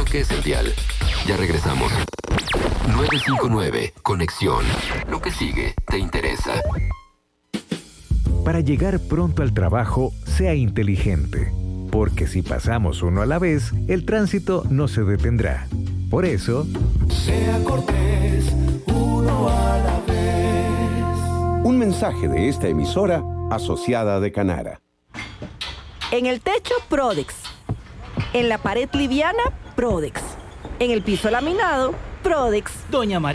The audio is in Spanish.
que es esencial. Ya regresamos. 959, Conexión. Lo que sigue te interesa. Para llegar pronto al trabajo, sea inteligente. Porque si pasamos uno a la vez, el tránsito no se detendrá. Por eso, sea cortés, uno a la vez. Un mensaje de esta emisora asociada de Canara. En el techo, Prodex. En la pared liviana, Prodex. En el piso laminado, Prodex. Doña María.